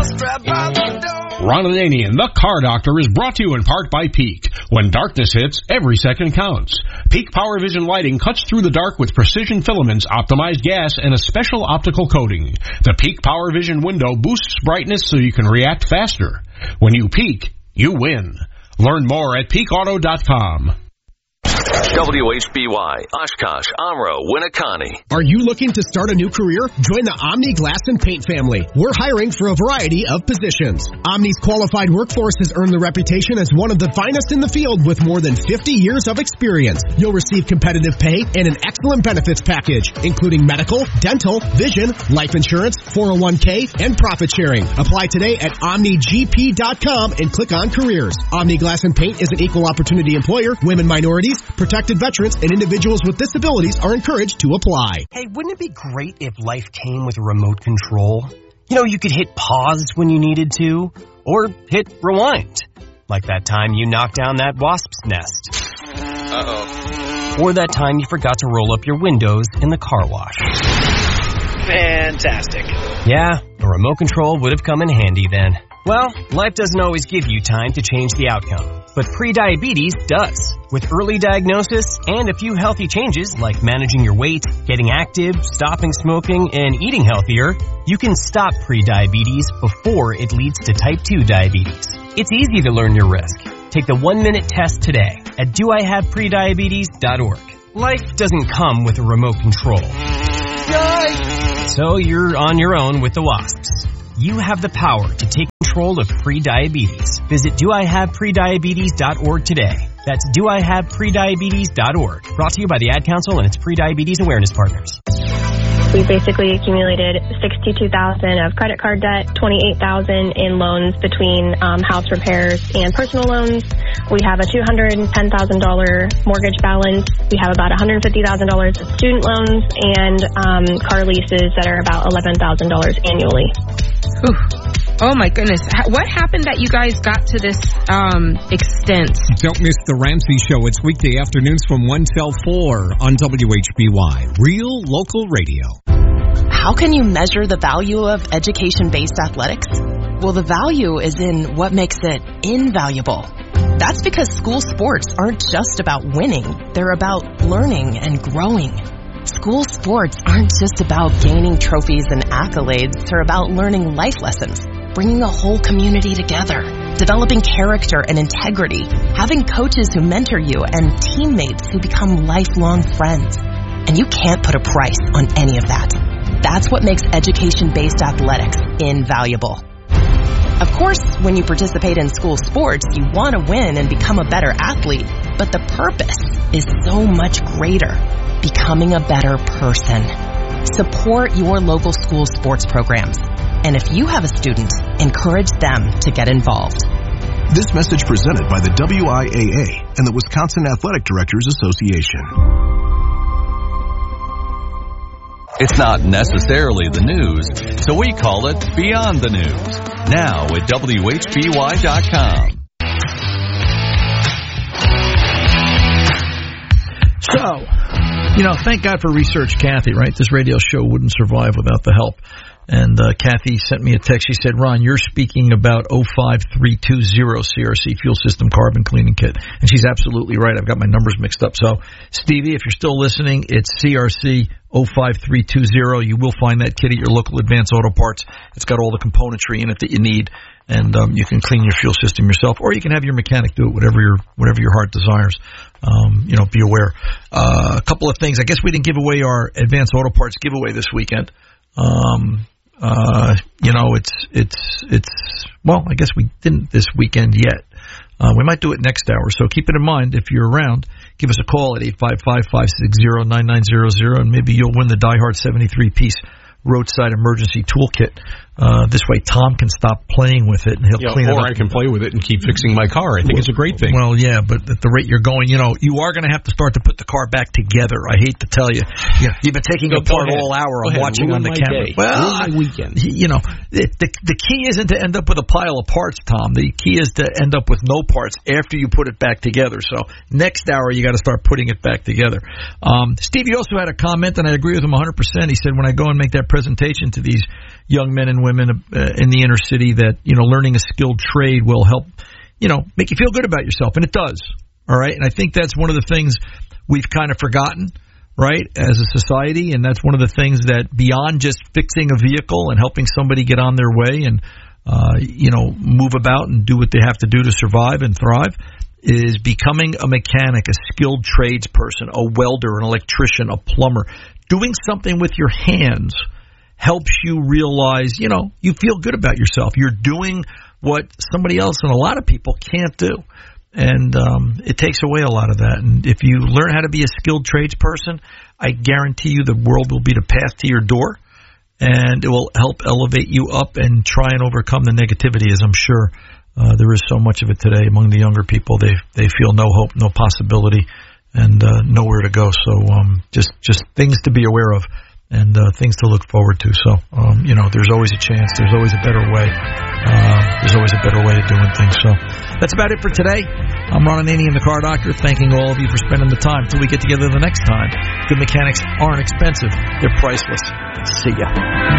Ron Ananian, the Car Doctor, is brought to you in part by Peak. When darkness hits, every second counts. Peak Power Vision lighting cuts through the dark with precision filaments, optimized gas, and a special optical coating. The Peak Power Vision window boosts brightness so you can react faster. When you peak, you win. Learn more at peakauto.com. WHBY, Oshkosh, Amro, Winneconne. Are you looking to start a new career? Join the Omni Glass and Paint family. We're hiring for a variety of positions. Omni's qualified workforce has earned the reputation as one of the finest in the field with more than 50 years of experience. You'll receive competitive pay and an excellent benefits package, including medical, dental, vision, life insurance, 401k, and profit sharing. Apply today at OmniGP.com and click on careers. Omni Glass and Paint is an equal opportunity employer. Women, minorities, protected veterans, and individuals with disabilities are encouraged to apply. Hey, wouldn't it be great if life came with a remote control? You know, you could hit pause when you needed to, or hit rewind. Like that time you knocked down that wasp's nest. Uh-oh. Or that time you forgot to roll up your windows in the car wash. Fantastic. Yeah, a remote control would have come in handy then. Well, life doesn't always give you time to change the outcome, but prediabetes does. With early diagnosis and a few healthy changes like managing your weight, getting active, stopping smoking, and eating healthier, you can stop prediabetes before it leads to type 2 diabetes. It's easy to learn your risk. Take the 1-minute test today at doihaveprediabetes.org. Life doesn't come with a remote control. So you're on your own with the wasps. You have the power to take control of prediabetes. Visit doihaveprediabetes.org today. That's doihaveprediabetes.org. Brought to you by the Ad Council and its Prediabetes Awareness Partners. We basically accumulated $62,000 of credit card debt, $28,000 in loans between house repairs and personal loans. We have a $210,000 mortgage balance. We have about $150,000 of student loans and car leases that are about $11,000 annually. Ooh. Oh my goodness. What happened that you guys got to this extent? Don't miss the Ramsey Show. It's weekday afternoons from 1 till 4 on WHBY, real local radio. How can you measure the value of education-based athletics? Well, the value is in what makes it invaluable. That's because school sports aren't just about winning. They're about learning and growing. School sports aren't just about gaining trophies and accolades. They're about learning life lessons, bringing a whole community together, developing character and integrity, having coaches who mentor you, and teammates who become lifelong friends. And you can't put a price on any of that. That's what makes education-based athletics invaluable. Of course, when you participate in school sports, you want to win and become a better athlete, but the purpose is so much greater, becoming a better person. Support your local school sports programs. And if you have a student, encourage them to get involved. This message presented by the WIAA and the Wisconsin Athletic Directors Association. It's not necessarily the news, so we call it Beyond the News. Now at WHBY.com. So, thank God for Research Kathy, right? This radio show wouldn't survive without the help. And Kathy sent me a text. She said, Ron, you're speaking about 05320 CRC Fuel System Carbon Cleaning Kit. And she's absolutely right. I've got my numbers mixed up. So, Stevie, if you're still listening, it's CRC 05320. You will find that kit at your local Advanced Auto Parts. It's got all the componentry in it that you need. And you can clean your fuel system yourself, or you can have your mechanic do it, whatever your heart desires. Be aware. A couple of things. I guess we didn't give away our Advanced Auto Parts giveaway this weekend. Well, I guess we didn't this weekend yet. We might do it next hour. So keep it in mind. If you're around, give us a call at 855-560-9900, and maybe you'll win the Die Hard 73-piece roadside emergency toolkit. This way Tom can stop playing with it and he'll clean it up. Or I can play with it and keep fixing my car. I think it's a great thing. Well, yeah, but at the rate you're going, you are going to have to start to put the car back together. I hate to tell you. You've been taking it apart all hour. I'm watching on the camera. Day. Well, my weekend. The key isn't to end up with a pile of parts, Tom. The key is to end up with no parts after you put it back together. So next hour you got to start putting it back together. Steve, you also had a comment, and I agree with him 100%. He said, when I go and make that presentation to these young men and and women in the inner city that, learning a skilled trade will help, make you feel good about yourself. And it does. All right. And I think that's one of the things we've kind of forgotten, right, as a society. And that's one of the things that beyond just fixing a vehicle and helping somebody get on their way and, move about and do what they have to do to survive and thrive, is becoming a mechanic, a skilled tradesperson, a welder, an electrician, a plumber. Doing something with your hands helps you realize, you feel good about yourself. You're doing what somebody else and a lot of people can't do. And it takes away a lot of that. And if you learn how to be a skilled tradesperson, I guarantee you the world will be the path to your door, and it will help elevate you up and try and overcome the negativity, as I'm sure there is so much of it today among the younger people. They feel no hope, no possibility, and nowhere to go. So just things to be aware of and things to look forward to. So, there's always a chance. There's always a better way. There's always a better way of doing things. So that's about it for today. I'm Ron Ananian, the Car Doctor, thanking all of you for spending the time. Till we get together the next time. Good mechanics aren't expensive. They're priceless. See ya.